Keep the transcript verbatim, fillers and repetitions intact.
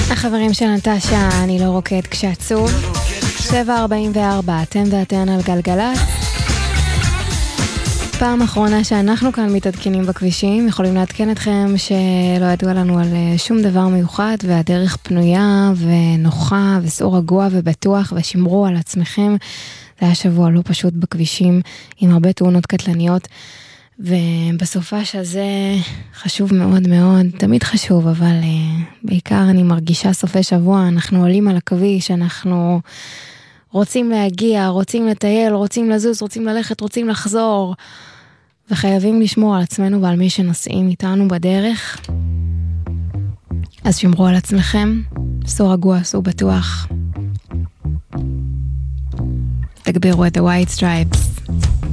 החברים של נטשה, אני לא רוקד כשעצוב. שבע ארבעים וארבע, אתם ואתן על גלגלת. פעם אחרונה שאנחנו כאן מתעדכנים בכבישים, יכולים לעדכן אתכם שלא ידוע לנו על שום דבר מיוחד, והדרך פנויה ונוחה וסעור רגוע ובטוח, ושמרו על עצמכם. זה היה שבוע לא פשוט בכבישים, עם הרבה תאונות קטלניות, ובסופש הזה חשוב מאוד מאוד, תמיד חשוב, אבל uh, בעיקר אני מרגישה סופי שבוע, אנחנו עולים על הכביש, אנחנו רוצים להגיע, רוצים לטייל, רוצים לזוז, רוצים ללכת, רוצים לחזור, וחייבים לשמור על עצמנו ועל מי שנוסעים איתנו בדרך. אז שמרו על עצמכם, סעו רגוע, סעו בטוח. תגבירו את ה-White Stripes.